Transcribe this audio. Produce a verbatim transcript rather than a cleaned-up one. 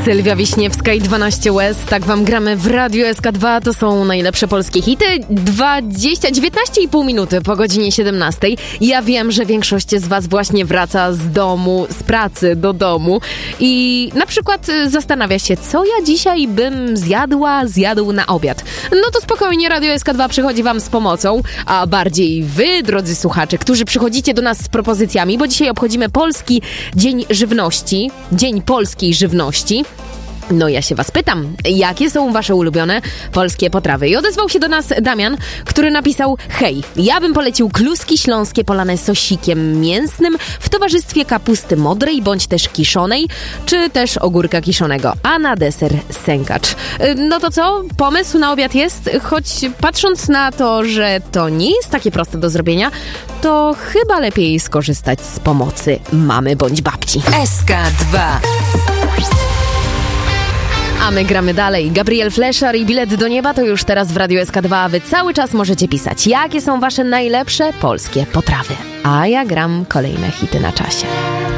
Sylwia Wiśniewska i dwanaście łez. Tak wam gramy w Radiu S K dwa. To są najlepsze polskie hity. dwadzieścia, dziewiętnaście i pół minuty po godzinie siedemnastej. Ja wiem, że większość z was właśnie wraca z domu, z pracy do domu i na przykład zastanawia się, co ja dzisiaj bym zjadła, zjadł na obiad. No to spokojnie, Radio S K dwa przychodzi wam z pomocą, a bardziej wy, drodzy słuchacze, którzy przychodzicie do nas z propozycjami, bo dzisiaj obchodzimy Polski Dzień Żywności, Dzień Polskiej Żywności. No ja się was pytam, jakie są wasze ulubione polskie potrawy? I odezwał się do nas Damian, który napisał: hej, ja bym polecił kluski śląskie polane sosikiem mięsnym w towarzystwie kapusty modrej bądź też kiszonej, czy też ogórka kiszonego, a na deser sękacz. No to co? Pomysł na obiad jest, choć patrząc na to, że to nie jest takie proste do zrobienia, to chyba lepiej skorzystać z pomocy mamy bądź babci. S K dwa. A my gramy dalej. Gabriel Fleszar i Bilet do nieba to już teraz w Radiu S K dwa, a wy cały czas możecie pisać, jakie są wasze najlepsze polskie potrawy. A ja gram kolejne hity na czasie.